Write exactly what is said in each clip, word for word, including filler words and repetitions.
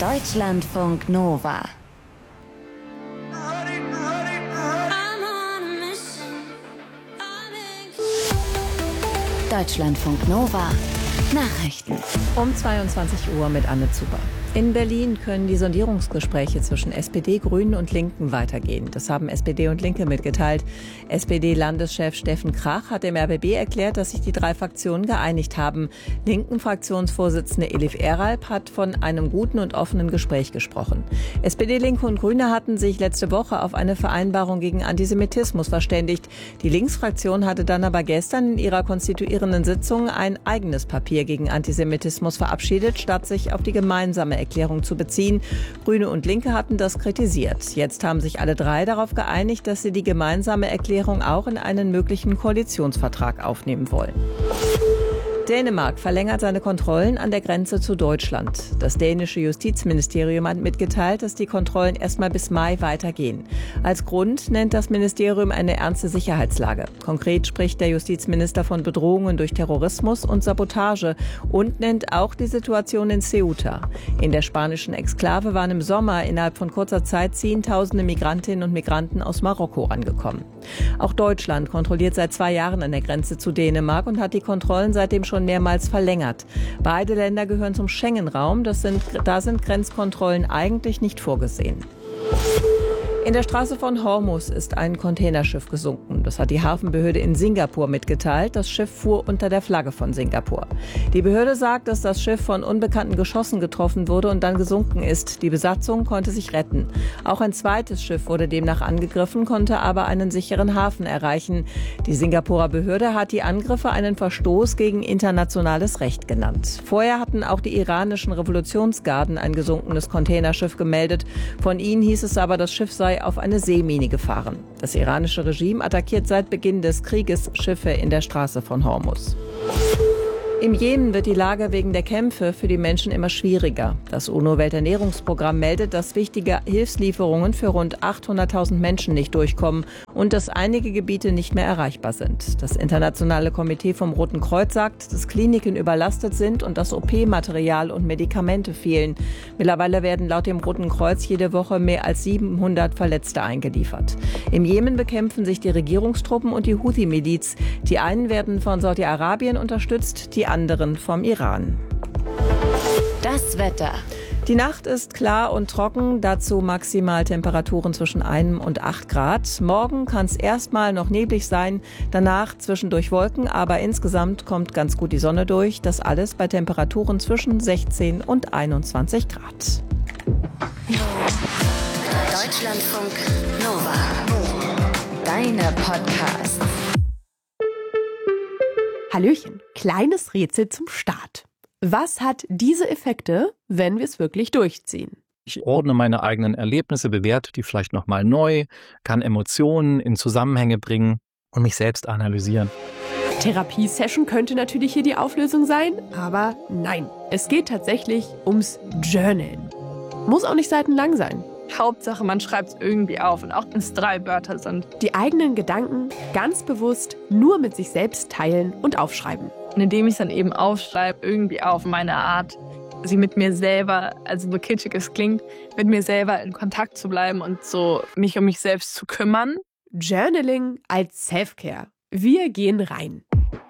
Deutschlandfunk Nova. Deutschlandfunk Nova. Nachrichten. Um zweiundzwanzig Uhr mit Anne Zuber. In Berlin können die Sondierungsgespräche zwischen S P D, Grünen und Linken weitergehen. Das haben S P D und Linke mitgeteilt. S P D-Landeschef Steffen Krach hat dem R B B erklärt, dass sich die drei Fraktionen geeinigt haben. Linken-Fraktionsvorsitzende Elif Eralp hat von einem guten und offenen Gespräch gesprochen. S P D, Linke und Grüne hatten sich letzte Woche auf eine Vereinbarung gegen Antisemitismus verständigt. Die Linksfraktion hatte dann aber gestern in ihrer konstituierenden Sitzung ein eigenes Papier gegen Antisemitismus verabschiedet, statt sich auf die gemeinsame Erklärung zu beziehen. Grüne und Linke hatten das kritisiert. Jetzt haben sich alle drei darauf geeinigt, dass sie die gemeinsame Erklärung auch in einen möglichen Koalitionsvertrag aufnehmen wollen. Dänemark verlängert seine Kontrollen an der Grenze zu Deutschland. Das dänische Justizministerium hat mitgeteilt, dass die Kontrollen erstmal bis Mai weitergehen. Als Grund nennt das Ministerium eine ernste Sicherheitslage. Konkret spricht der Justizminister von Bedrohungen durch Terrorismus und Sabotage und nennt auch die Situation in Ceuta. In der spanischen Exklave waren im Sommer innerhalb von kurzer Zeit Zehntausende Migrantinnen und Migranten aus Marokko angekommen. Auch Deutschland kontrolliert seit zwei Jahren an der Grenze zu Dänemark und hat die Kontrollen seitdem schon schon mehrmals verlängert. Beide Länder gehören zum Schengen-Raum. Das sind, da sind Grenzkontrollen eigentlich nicht vorgesehen. In der Straße von Hormuz ist ein Containerschiff gesunken. Das hat die Hafenbehörde in Singapur mitgeteilt. Das Schiff fuhr unter der Flagge von Singapur. Die Behörde sagt, dass das Schiff von unbekannten Geschossen getroffen wurde und dann gesunken ist. Die Besatzung konnte sich retten. Auch ein zweites Schiff wurde demnach angegriffen, konnte aber einen sicheren Hafen erreichen. Die Singapurer Behörde hat die Angriffe einen Verstoß gegen internationales Recht genannt. Vorher hatten auch die iranischen Revolutionsgarden ein gesunkenes Containerschiff gemeldet. Von ihnen hieß es aber, das Schiff sei auf eine Seemine gefahren. Das iranische Regime attackiert seit Beginn des Krieges Schiffe in der Straße von Hormuz. Im Jemen wird die Lage wegen der Kämpfe für die Menschen immer schwieriger. Das UNO-Welternährungsprogramm meldet, dass wichtige Hilfslieferungen für rund achthunderttausend Menschen nicht durchkommen und dass einige Gebiete nicht mehr erreichbar sind. Das internationale Komitee vom Roten Kreuz sagt, dass Kliniken überlastet sind und dass O P-Material und Medikamente fehlen. Mittlerweile werden laut dem Roten Kreuz jede Woche mehr als siebenhundert Verletzte eingeliefert. Im Jemen bekämpfen sich die Regierungstruppen und die Houthi-Miliz. Die einen werden von Saudi-Arabien unterstützt, die anderen vom Iran. Das Wetter. Die Nacht ist klar und trocken, dazu Maximaltemperaturen zwischen einem und acht Grad. Morgen kann es erstmal noch neblig sein, danach zwischendurch Wolken, aber insgesamt kommt ganz gut die Sonne durch. Das alles bei Temperaturen zwischen sechzehn und einundzwanzig Grad. Deutschlandfunk Nova. Deine Podcasts. Hallöchen, kleines Rätsel zum Start. Was hat diese Effekte, wenn wir es wirklich durchziehen? Ich ordne meine eigenen Erlebnisse, bewerte die vielleicht nochmal neu, kann Emotionen in Zusammenhänge bringen und mich selbst analysieren. Therapiesession könnte natürlich hier die Auflösung sein, aber nein. Es geht tatsächlich ums Journalen. Muss auch nicht seitenlang sein. Hauptsache, man schreibt es irgendwie auf und auch wenn es drei Wörter sind. Die eigenen Gedanken ganz bewusst nur mit sich selbst teilen und aufschreiben. Und indem ich es dann eben aufschreibe, irgendwie auf meine Art, sie mit mir selber, also so kitschig es klingt, mit mir selber in Kontakt zu bleiben und so mich um mich selbst zu kümmern. Journaling als Selfcare. Wir gehen rein.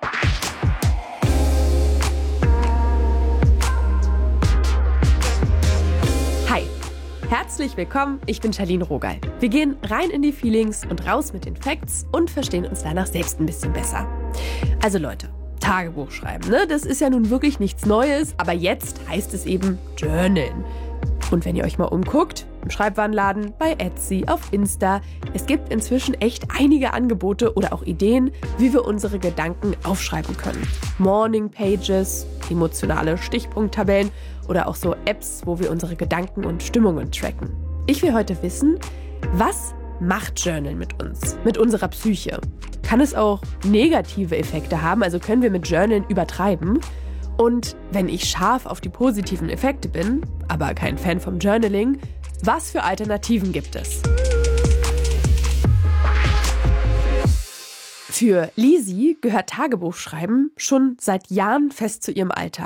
Hi. Herzlich willkommen, ich bin Charlene Rogal. Wir gehen rein in die Feelings und raus mit den Facts und verstehen uns danach selbst ein bisschen besser. Also Leute, Tagebuch schreiben, ne? Das ist ja nun wirklich nichts Neues, aber jetzt heißt es eben Journalen. Und wenn ihr euch mal umguckt, im Schreibwarenladen, bei Etsy, auf Insta, es gibt inzwischen echt einige Angebote oder auch Ideen, wie wir unsere Gedanken aufschreiben können. Morning Pages, emotionale Stichpunkttabellen oder auch so Apps, wo wir unsere Gedanken und Stimmungen tracken. Ich will heute wissen, was macht Journal mit uns, mit unserer Psyche? Kann es auch negative Effekte haben, also können wir mit Journalen übertreiben? Und wenn ich scharf auf die positiven Effekte bin, aber kein Fan vom Journaling, was für Alternativen gibt es? Für Lisi gehört Tagebuchschreiben schon seit Jahren fest zu ihrem Alltag.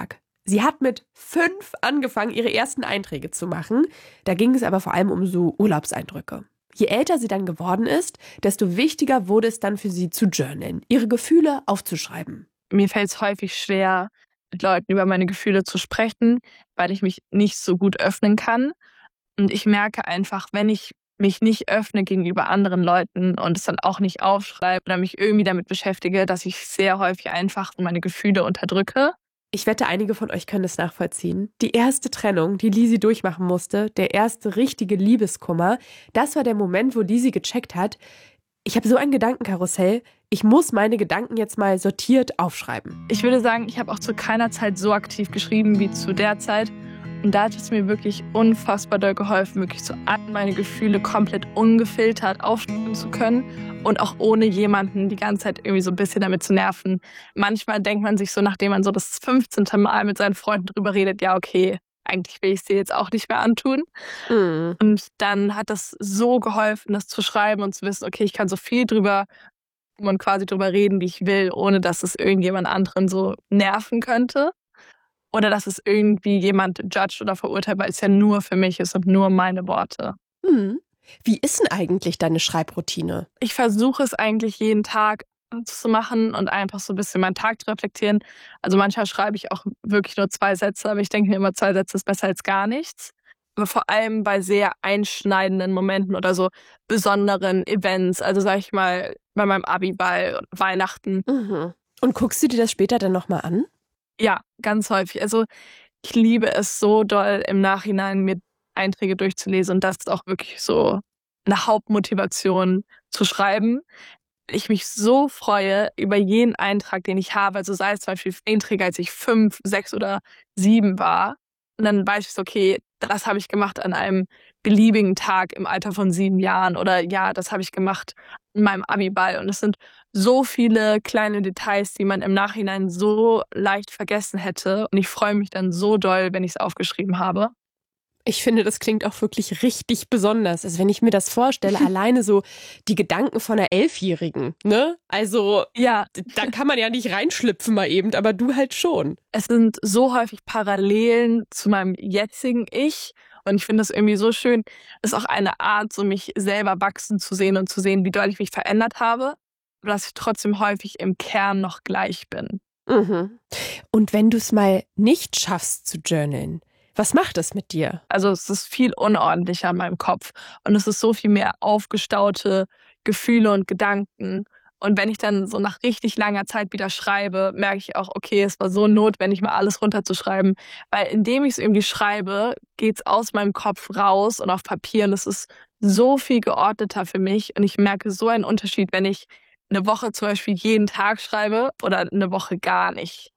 Sie hat mit fünf angefangen, ihre ersten Einträge zu machen. Da ging es aber vor allem um so Urlaubseindrücke. Je älter sie dann geworden ist, desto wichtiger wurde es dann für sie zu journalen, ihre Gefühle aufzuschreiben. Mir fällt es häufig schwer, mit Leuten über meine Gefühle zu sprechen, weil ich mich nicht so gut öffnen kann. Und ich merke einfach, wenn ich mich nicht öffne gegenüber anderen Leuten und es dann auch nicht aufschreibe oder mich irgendwie damit beschäftige, dass ich sehr häufig einfach meine Gefühle unterdrücke. Ich wette, einige von euch können es nachvollziehen. Die erste Trennung, die Lisi durchmachen musste, der erste richtige Liebeskummer, das war der Moment, wo Lisi gecheckt hat, ich habe so ein Gedankenkarussell, ich muss meine Gedanken jetzt mal sortiert aufschreiben. Ich würde sagen, ich habe auch zu keiner Zeit so aktiv geschrieben wie zu der Zeit. Und da hat es mir wirklich unfassbar doll geholfen, wirklich so all meine Gefühle komplett ungefiltert aufschreiben zu können und auch ohne jemanden die ganze Zeit irgendwie so ein bisschen damit zu nerven. Manchmal denkt man sich so, nachdem man so das fünfzehnte Mal mit seinen Freunden drüber redet, ja okay, eigentlich will ich es dir jetzt auch nicht mehr antun. Mhm. Und dann hat das so geholfen, das zu schreiben und zu wissen, okay, ich kann so viel drüber und quasi drüber reden, wie ich will, ohne dass es irgendjemand anderen so nerven könnte. Oder dass es irgendwie jemand judgt oder verurteilt, weil es ja nur für mich ist und nur meine Worte. Mhm. Wie ist denn eigentlich deine Schreibroutine? Ich versuche es eigentlich jeden Tag zu machen und einfach so ein bisschen meinen Tag zu reflektieren. Also manchmal schreibe ich auch wirklich nur zwei Sätze, aber ich denke mir immer, zwei Sätze ist besser als gar nichts. Aber vor allem bei sehr einschneidenden Momenten oder so besonderen Events, also sag ich mal bei meinem Abiball, Weihnachten. Mhm. Und guckst du dir das später dann nochmal an? Ja, ganz häufig. Also ich liebe es so doll im Nachhinein, mir Einträge durchzulesen und das ist auch wirklich so eine Hauptmotivation zu schreiben. Ich mich so freue über jeden Eintrag, den ich habe. Also sei es zum Beispiel Einträge, als ich fünf, sechs oder sieben war. Und dann weiß ich so, okay, das habe ich gemacht an einem beliebigen Tag im Alter von sieben Jahren. Oder ja, das habe ich gemacht in meinem Abiball. Und es sind so viele kleine Details, die man im Nachhinein so leicht vergessen hätte. Und ich freue mich dann so doll, wenn ich es aufgeschrieben habe. Ich finde, das klingt auch wirklich richtig besonders. Also wenn ich mir das vorstelle, alleine so die Gedanken von einer Elfjährigen, ne? Also ja, da kann man ja nicht reinschlüpfen mal eben, aber du halt schon. Es sind so häufig Parallelen zu meinem jetzigen Ich. Und ich finde das irgendwie so schön. Es ist auch eine Art, so mich selber wachsen zu sehen und zu sehen, wie doll ich mich verändert habe. Aber dass ich trotzdem häufig im Kern noch gleich bin. Mhm. Und wenn du es mal nicht schaffst zu journalen, was macht das mit dir? Also es ist viel unordentlicher in meinem Kopf. Und es ist so viel mehr aufgestaute Gefühle und Gedanken. Und wenn ich dann so nach richtig langer Zeit wieder schreibe, merke ich auch, okay, es war so notwendig, mal alles runterzuschreiben. Weil indem ich es irgendwie schreibe, geht es aus meinem Kopf raus und auf Papier. Und es ist so viel geordneter für mich. Und ich merke so einen Unterschied, wenn ich eine Woche zum Beispiel jeden Tag schreibe oder eine Woche gar nicht.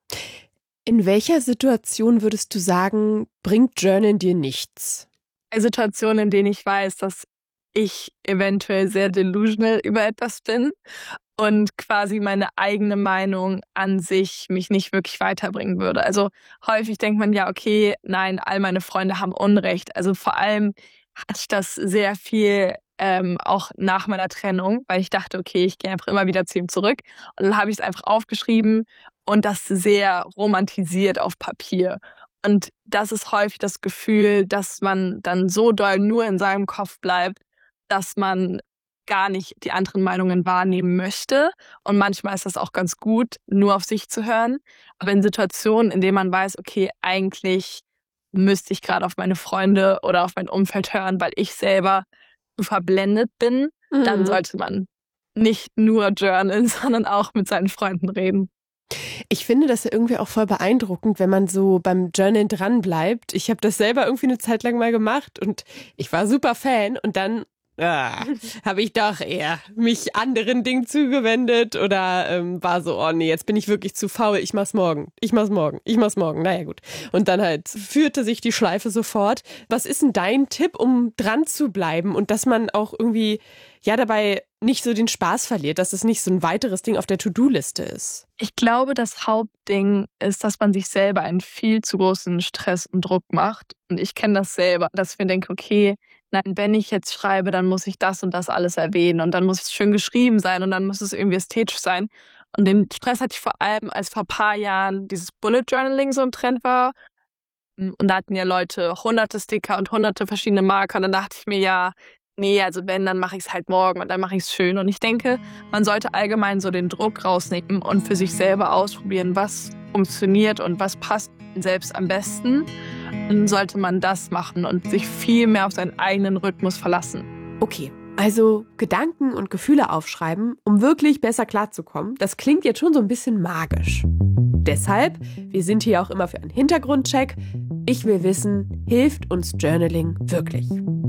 In welcher Situation würdest du sagen, bringt Journalen dir nichts? Situationen, in denen ich weiß, dass ich eventuell sehr delusional über etwas bin und quasi meine eigene Meinung an sich mich nicht wirklich weiterbringen würde. Also häufig denkt man ja, okay, nein, all meine Freunde haben Unrecht. Also vor allem hatte ich das sehr viel ähm, auch nach meiner Trennung, weil ich dachte, okay, ich gehe einfach immer wieder zu ihm zurück. Und dann habe ich es einfach aufgeschrieben und das sehr romantisiert auf Papier. Und das ist häufig das Gefühl, dass man dann so doll nur in seinem Kopf bleibt, dass man gar nicht die anderen Meinungen wahrnehmen möchte. Und manchmal ist das auch ganz gut, nur auf sich zu hören. Aber in Situationen, in denen man weiß, okay, eigentlich müsste ich gerade auf meine Freunde oder auf mein Umfeld hören, weil ich selber so verblendet bin, mhm. dann sollte man nicht nur journalen, sondern auch mit seinen Freunden reden. Ich finde das ja irgendwie auch voll beeindruckend, wenn man so beim Journalen dranbleibt. Ich habe das selber irgendwie eine Zeit lang mal gemacht und ich war super Fan und dann ah, habe ich doch eher mich anderen Dingen zugewendet oder ähm, war so, oh nee, jetzt bin ich wirklich zu faul, ich mach's morgen, ich mach's morgen, ich mach's morgen, naja gut. Und dann halt führte sich die Schleife sofort. Was ist denn dein Tipp, um dran zu bleiben und dass man auch irgendwie ja dabei nicht so den Spaß verliert, dass es nicht so ein weiteres Ding auf der To-Do-Liste ist? Ich glaube, das Hauptding ist, dass man sich selber einen viel zu großen Stress und Druck macht. Und ich kenne das selber, dass ich mir denke, okay, nein, wenn ich jetzt schreibe, dann muss ich das und das alles erwähnen und dann muss es schön geschrieben sein und dann muss es irgendwie ästhetisch sein. Und den Stress hatte ich vor allem, als vor ein paar Jahren dieses Bullet Journaling so im Trend war. Und da hatten ja Leute hunderte Sticker und hunderte verschiedene Marker. Und dann dachte ich mir, ja, nee, also wenn, dann mache ich es halt morgen und dann mache ich es schön. Und ich denke, man sollte allgemein so den Druck rausnehmen und für sich selber ausprobieren, was funktioniert und was passt selbst am besten. Dann sollte man das machen und sich viel mehr auf seinen eigenen Rhythmus verlassen. Okay, also Gedanken und Gefühle aufschreiben, um wirklich besser klarzukommen, das klingt jetzt schon so ein bisschen magisch. Deshalb, wir sind hier auch immer für einen Hintergrundcheck. Ich will wissen, hilft uns Journaling wirklich?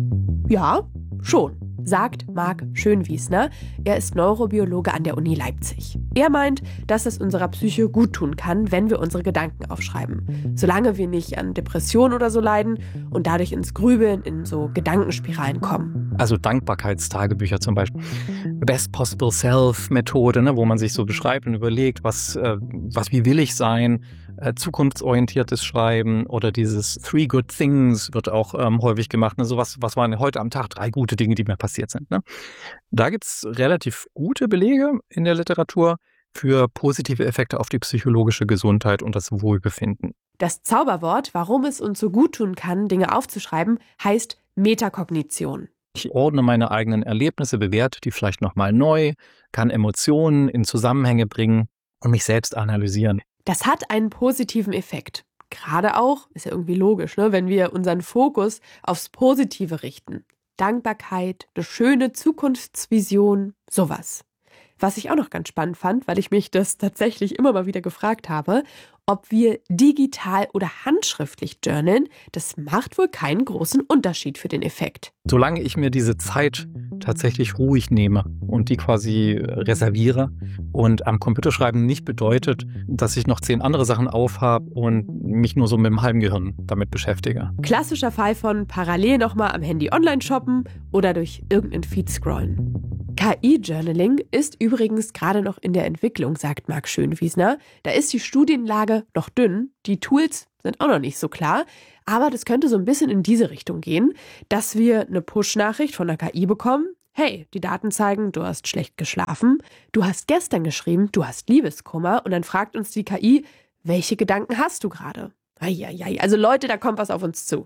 Ja, schon, sagt Marc Schönwiesner. Er ist Neurobiologe an der Uni Leipzig. Er meint, dass es unserer Psyche gut tun kann, wenn wir unsere Gedanken aufschreiben. Solange wir nicht an Depressionen oder so leiden und dadurch ins Grübeln, in so Gedankenspiralen kommen. Also Dankbarkeitstagebücher zum Beispiel. Best Possible Self-Methode, ne, wo man sich so beschreibt und überlegt, was, äh, was wie will ich sein, äh, zukunftsorientiertes Schreiben oder dieses Three Good Things wird auch ähm, häufig gemacht. Ne, so was, was waren heute am Tag drei gute Dinge, die mir passiert sind. Ne? Da gibt es relativ gute Belege in der Literatur für positive Effekte auf die psychologische Gesundheit und das Wohlbefinden. Das Zauberwort, warum es uns so gut tun kann, Dinge aufzuschreiben, heißt Metakognition. Ich ordne meine eigenen Erlebnisse, bewerte die vielleicht nochmal neu, kann Emotionen in Zusammenhänge bringen und mich selbst analysieren. Das hat einen positiven Effekt. Gerade auch, ist ja irgendwie logisch, ne, wenn wir unseren Fokus aufs Positive richten. Dankbarkeit, eine schöne Zukunftsvision, sowas. Was ich auch noch ganz spannend fand, weil ich mich das tatsächlich immer mal wieder gefragt habe, ob wir digital oder handschriftlich journalen, das macht wohl keinen großen Unterschied für den Effekt. Solange ich mir diese Zeit tatsächlich ruhig nehme und die quasi reserviere und am Computerschreiben nicht bedeutet, dass ich noch zehn andere Sachen aufhabe und mich nur so mit dem halben Gehirn damit beschäftige. Klassischer Fall von parallel nochmal am Handy online shoppen oder durch irgendeinen Feed scrollen. K I-Journaling ist übrigens gerade noch in der Entwicklung, sagt Marc Schönwiesner. Da ist die Studienlage noch dünn, die Tools sind auch noch nicht so klar, aber das könnte so ein bisschen in diese Richtung gehen, dass wir eine Push-Nachricht von der K I bekommen. Hey, die Daten zeigen, du hast schlecht geschlafen, du hast gestern geschrieben, du hast Liebeskummer und dann fragt uns die K I, welche Gedanken hast du gerade? Eieiei, also Leute, da kommt was auf uns zu.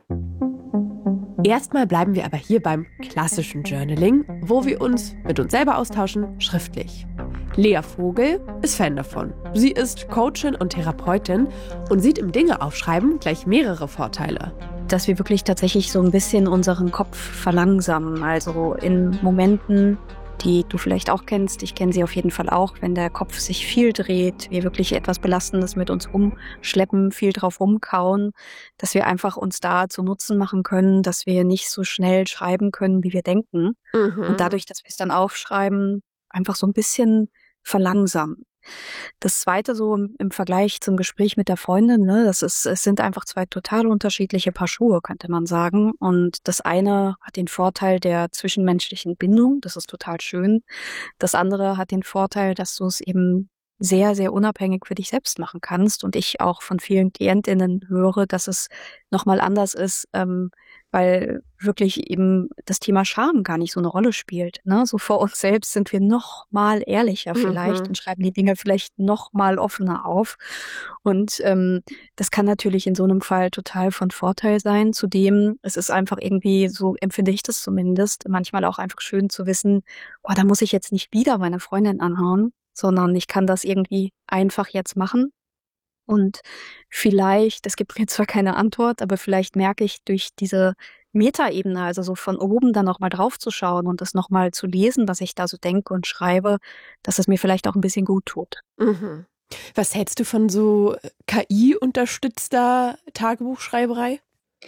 Erstmal bleiben wir aber hier beim klassischen Journaling, wo wir uns mit uns selber austauschen, schriftlich. Lea Vogel ist Fan davon. Sie ist Coachin und Therapeutin und sieht im Dinge-Aufschreiben gleich mehrere Vorteile. Dass wir wirklich tatsächlich so ein bisschen unseren Kopf verlangsamen. Also in Momenten, die du vielleicht auch kennst, ich kenne sie auf jeden Fall auch, wenn der Kopf sich viel dreht, wir wirklich etwas Belastendes mit uns rumschleppen, viel drauf rumkauen, dass wir einfach uns da zu Nutzen machen können, dass wir nicht so schnell schreiben können, wie wir denken. Mhm. Und dadurch, dass wir es dann aufschreiben, einfach so ein bisschen verlangsamen. Das Zweite so im, im Vergleich zum Gespräch mit der Freundin, ne, das ist, es sind einfach zwei total unterschiedliche Paar Schuhe, könnte man sagen. Und das eine hat den Vorteil der zwischenmenschlichen Bindung, das ist total schön. Das andere hat den Vorteil, dass du es eben sehr, sehr unabhängig für dich selbst machen kannst. Und ich auch von vielen KlientInnen höre, dass es nochmal anders ist, ähm, weil wirklich eben das Thema Scham gar nicht so eine Rolle spielt. Ne? So vor uns selbst sind wir noch mal ehrlicher vielleicht mhm. und schreiben die Dinge vielleicht noch mal offener auf. Und ähm, das kann natürlich in so einem Fall total von Vorteil sein. Zudem, es ist einfach irgendwie, so empfinde ich das zumindest, manchmal auch einfach schön zu wissen, oh, da muss ich jetzt nicht wieder meine Freundin anhauen, sondern ich kann das irgendwie einfach jetzt machen. Und vielleicht, es gibt mir zwar keine Antwort, aber vielleicht merke ich durch diese Metaebene, also so von oben dann nochmal drauf zu schauen und das nochmal zu lesen, was ich da so denke und schreibe, dass es mir vielleicht auch ein bisschen gut tut. Mhm. Was hältst du von so K I-unterstützter Tagebuchschreiberei?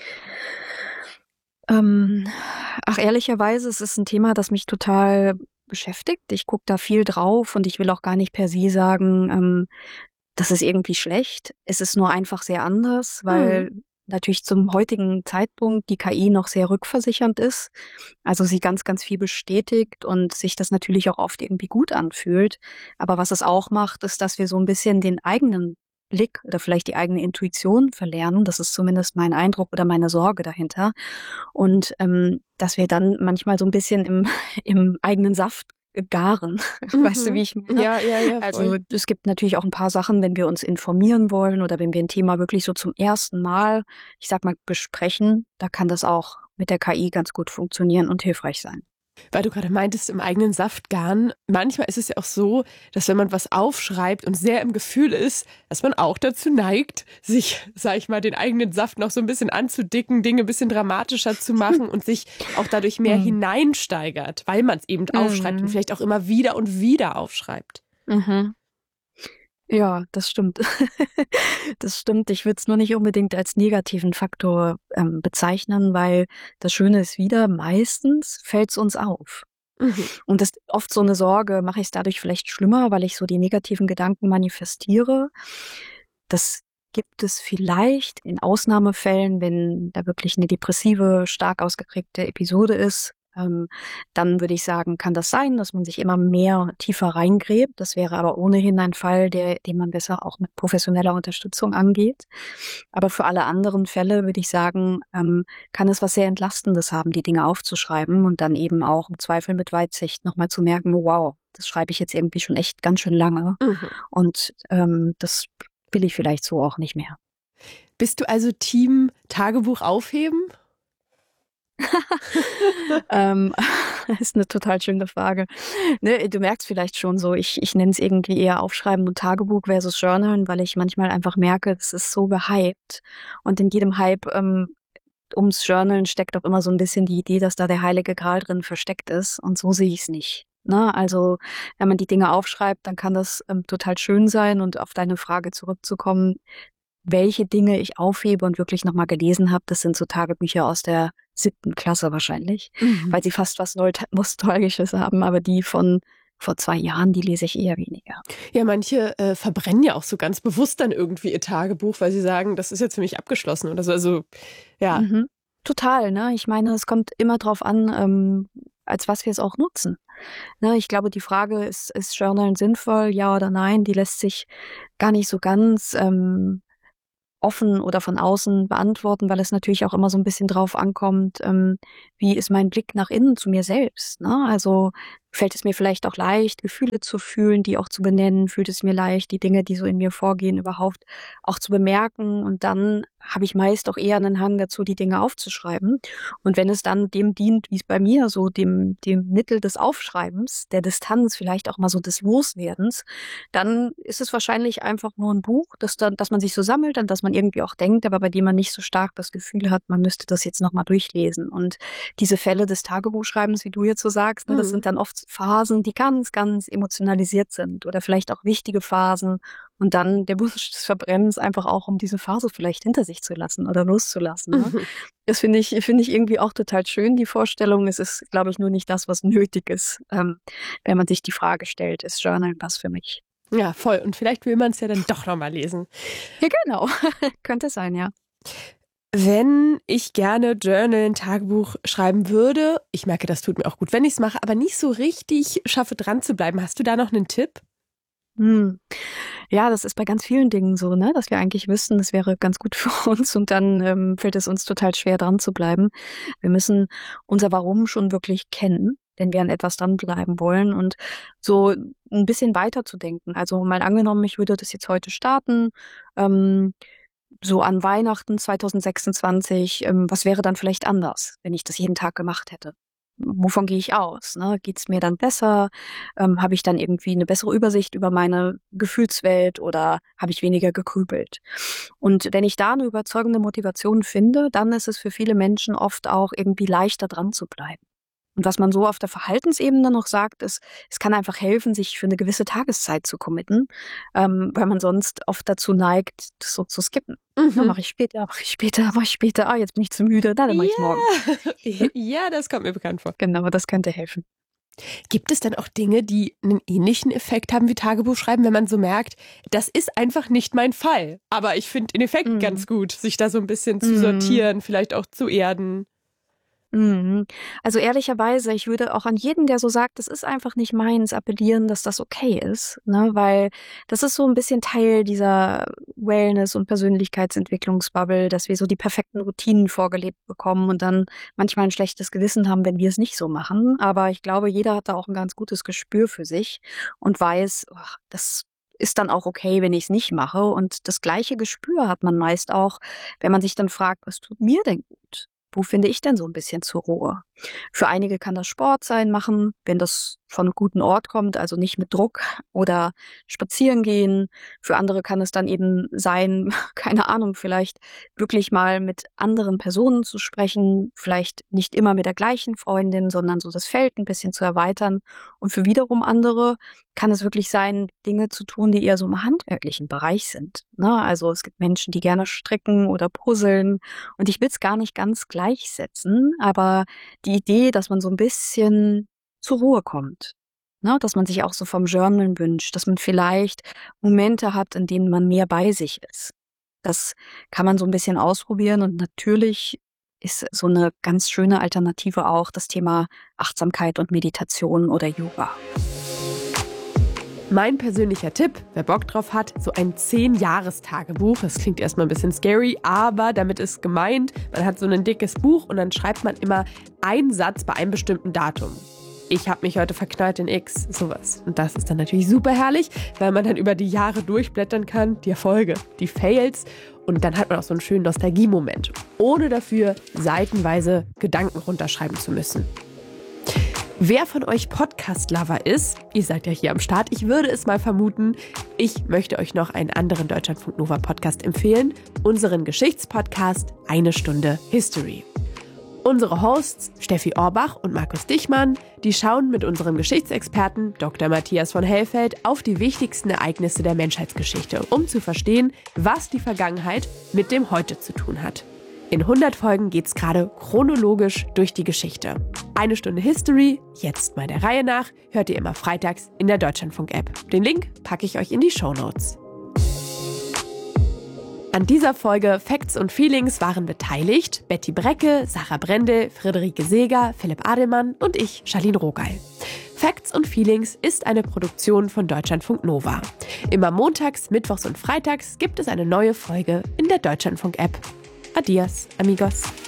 Ähm, ach, ehrlicherweise, es ist ein Thema, das mich total beschäftigt. Ich gucke da viel drauf und ich will auch gar nicht per se sagen, ähm, das ist irgendwie schlecht. Es ist nur einfach sehr anders, weil mhm. natürlich zum heutigen Zeitpunkt die K I noch sehr rückversichernd ist. Also sie ganz, ganz viel bestätigt und sich das natürlich auch oft irgendwie gut anfühlt. Aber was es auch macht, ist, dass wir so ein bisschen den eigenen Blick oder vielleicht die eigene Intuition verlernen. Das ist zumindest mein Eindruck oder meine Sorge dahinter. Und ähm, dass wir dann manchmal so ein bisschen im, im eigenen Saft garen. Mhm. Weißt du, wie ich meine? Ja, ja, ja. Also voll. es gibt natürlich auch ein paar Sachen, wenn wir uns informieren wollen oder wenn wir ein Thema wirklich so zum ersten Mal, ich sag mal, besprechen, da kann das auch mit der K I ganz gut funktionieren und hilfreich sein. Weil du gerade meintest, im eigenen Saft garen. Manchmal ist es ja auch so, dass wenn man was aufschreibt und sehr im Gefühl ist, dass man auch dazu neigt, sich, sag ich mal, den eigenen Saft noch so ein bisschen anzudicken, Dinge ein bisschen dramatischer zu machen und sich auch dadurch mehr Mhm. hineinsteigert, weil man es eben aufschreibt und Mhm. vielleicht auch immer wieder und wieder aufschreibt. Mhm. Ja, das stimmt. Das stimmt. Ich würde es nur nicht unbedingt als negativen Faktor ähm, bezeichnen, weil das Schöne ist wieder, meistens fällt es uns auf. Mhm. Und das ist oft so eine Sorge, mache ich es dadurch vielleicht schlimmer, weil ich so die negativen Gedanken manifestiere. Das gibt es vielleicht in Ausnahmefällen, wenn da wirklich eine depressive, stark ausgeprägte Episode ist. Ähm, dann würde ich sagen, kann das sein, dass man sich immer mehr tiefer reingräbt. Das wäre aber ohnehin ein Fall, der, den man besser auch mit professioneller Unterstützung angeht. Aber für alle anderen Fälle würde ich sagen, ähm, kann es was sehr Entlastendes haben, die Dinge aufzuschreiben und dann eben auch im Zweifel mit Weitsicht nochmal zu merken, wow, das schreibe ich jetzt irgendwie schon echt ganz schön lange. Mhm. Und ähm, das will ich vielleicht so auch nicht mehr. Bist du also Team Tagebuch aufheben? ähm, das ist eine total schöne Frage. Ne, du merkst vielleicht schon so, ich, ich nenne es irgendwie eher Aufschreiben und Tagebuch versus Journalen, weil ich manchmal einfach merke, das ist so gehypt. Und in jedem Hype ähm, ums Journalen steckt auch immer so ein bisschen die Idee, dass da der heilige Gral drin versteckt ist. Und so sehe ich es nicht. Ne? Also wenn man die Dinge aufschreibt, dann kann das ähm, total schön sein. Und auf deine Frage zurückzukommen, welche Dinge ich aufhebe und wirklich nochmal gelesen habe, das sind so Tagebücher aus der siebten Klasse wahrscheinlich, Mhm. weil sie fast was Nostalgisches haben, aber die von vor zwei Jahren, die lese ich eher weniger. Ja, manche äh, verbrennen ja auch so ganz bewusst dann irgendwie ihr Tagebuch, weil sie sagen, das ist jetzt für mich abgeschlossen oder so. Also, ja. Mhm. Total, ne? Ich meine, es kommt immer drauf an, ähm, als was wir es auch nutzen. Ne, ich glaube, die Frage ist, ist Journalen sinnvoll, ja oder nein, die lässt sich gar nicht so ganz ähm, offen oder von außen beantworten, weil es natürlich auch immer so ein bisschen drauf ankommt, ähm, wie ist mein Blick nach innen zu mir selbst, ne? Also fällt es mir vielleicht auch leicht, Gefühle zu fühlen, die auch zu benennen, fühlt es mir leicht, die Dinge, die so in mir vorgehen, überhaupt auch zu bemerken, und dann habe ich meist auch eher einen Hang dazu, die Dinge aufzuschreiben. Und wenn es dann dem dient, wie es bei mir so dem dem Mittel des Aufschreibens, der Distanz, vielleicht auch mal so des Loswerdens, dann ist es wahrscheinlich einfach nur ein Buch, das dann, dass man sich so sammelt, an das man irgendwie auch denkt, aber bei dem man nicht so stark das Gefühl hat, man müsste das jetzt nochmal durchlesen. Und diese Fälle des Tagebuchschreibens, wie du jetzt so sagst, ne, das Mhm. sind dann oft Phasen, die ganz, ganz emotionalisiert sind oder vielleicht auch wichtige Phasen. Und dann der Wunsch des Verbrennens einfach auch, um diese Phase vielleicht hinter sich zu lassen oder loszulassen. Ne? Mhm. Das finde ich, finde ich irgendwie auch total schön, die Vorstellung. Es ist, glaube ich, nur nicht das, was nötig ist, ähm, wenn man sich die Frage stellt, ist Journal was für mich? Ja, voll. Und vielleicht will man es ja dann doch nochmal lesen. Ja, genau. Könnte sein, ja. Wenn ich gerne Journal, ein Tagebuch schreiben würde, ich merke, das tut mir auch gut, wenn ich es mache, aber nicht so richtig schaffe, dran zu bleiben. Hast du da noch einen Tipp? Hm. Ja, das ist bei ganz vielen Dingen so, ne, dass wir eigentlich wissen, das wäre ganz gut für uns, und dann ähm, fällt es uns total schwer, dran zu bleiben. Wir müssen unser Warum schon wirklich kennen, wenn wir an etwas dranbleiben wollen, und so ein bisschen weiter zu denken. Also mal angenommen, ich würde das jetzt heute starten, ähm, so an Weihnachten zwanzig sechsundzwanzig, ähm, was wäre dann vielleicht anders, wenn ich das jeden Tag gemacht hätte? Wovon gehe ich aus? Ne? Geht es mir dann besser? Ähm, habe ich dann irgendwie eine bessere Übersicht über meine Gefühlswelt oder habe ich weniger gegrübelt? Und wenn ich da eine überzeugende Motivation finde, dann ist es für viele Menschen oft auch irgendwie leichter, dran zu bleiben. Und was man so auf der Verhaltensebene noch sagt, ist, es kann einfach helfen, sich für eine gewisse Tageszeit zu committen, ähm, weil man sonst oft dazu neigt, das so zu skippen. Mhm. Ja, mache ich später, mache ich später, mache ich später. Ah, jetzt bin ich zu müde, na, dann mache ich morgen. Ja, das kommt mir bekannt vor. Genau, das könnte helfen. Gibt es dann auch Dinge, die einen ähnlichen Effekt haben wie Tagebuchschreiben, wenn man so merkt, das ist einfach nicht mein Fall, aber ich finde den Effekt Mhm. ganz gut, sich da so ein bisschen zu Mhm. sortieren, vielleicht auch zu erden? Also ehrlicherweise, ich würde auch an jeden, der so sagt, das ist einfach nicht meins, appellieren, dass das okay ist, ne? Weil das ist so ein bisschen Teil dieser Wellness- und Persönlichkeitsentwicklungsbubble, dass wir so die perfekten Routinen vorgelebt bekommen und dann manchmal ein schlechtes Gewissen haben, wenn wir es nicht so machen. Aber ich glaube, jeder hat da auch ein ganz gutes Gespür für sich und weiß, ach, das ist dann auch okay, wenn ich es nicht mache. Und das gleiche Gespür hat man meist auch, wenn man sich dann fragt, was tut mir denn gut? Wo finde ich denn so ein bisschen zur Ruhe? Für einige kann das Sport sein, machen, wenn das von einem guten Ort kommt, also nicht mit Druck, oder spazieren gehen. Für andere kann es dann eben sein, keine Ahnung, vielleicht wirklich mal mit anderen Personen zu sprechen, vielleicht nicht immer mit der gleichen Freundin, sondern so das Feld ein bisschen zu erweitern. Und für wiederum andere kann es wirklich sein, Dinge zu tun, die eher so im handwerklichen Bereich sind, ne? Also es gibt Menschen, die gerne stricken oder puzzeln. Und ich will es gar nicht ganz gleichsetzen, aber die Idee, dass man so ein bisschen zur Ruhe kommt, ne? Dass man sich auch so vom Journalen wünscht, dass man vielleicht Momente hat, in denen man mehr bei sich ist. Das kann man so ein bisschen ausprobieren und natürlich ist so eine ganz schöne Alternative auch das Thema Achtsamkeit und Meditation oder Yoga. Mein persönlicher Tipp, wer Bock drauf hat, so ein zehn-Jahres-Tagebuch. Das klingt erstmal ein bisschen scary, aber damit ist gemeint, man hat so ein dickes Buch und dann schreibt man immer einen Satz bei einem bestimmten Datum. Ich habe mich heute verknallt in X, sowas. Und das ist dann natürlich super herrlich, weil man dann über die Jahre durchblättern kann, die Erfolge, die Fails. Und dann hat man auch so einen schönen Nostalgie-Moment, ohne dafür seitenweise Gedanken runterschreiben zu müssen. Wer von euch Podcast-Lover ist, ihr seid ja hier am Start, ich würde es mal vermuten, ich möchte euch noch einen anderen Deutschlandfunk Nova Podcast empfehlen, unseren Geschichtspodcast Eine Stunde History. Unsere Hosts Steffi Orbach und Markus Dichmann, die schauen mit unserem Geschichtsexperten Doktor Matthias von Hellfeld auf die wichtigsten Ereignisse der Menschheitsgeschichte, um zu verstehen, was die Vergangenheit mit dem Heute zu tun hat. In hundert Folgen geht's gerade chronologisch durch die Geschichte. Eine Stunde History, jetzt mal der Reihe nach, hört ihr immer freitags in der Deutschlandfunk-App. Den Link packe ich euch in die Shownotes. An dieser Folge Facts und Feelings waren beteiligt Betty Brecke, Sarah Brendel, Friederike Seeger, Philipp Adelmann und ich, Charlene Rogal. Facts und Feelings ist eine Produktion von Deutschlandfunk Nova. Immer montags, mittwochs und freitags gibt es eine neue Folge in der Deutschlandfunk-App. Adios, amigos.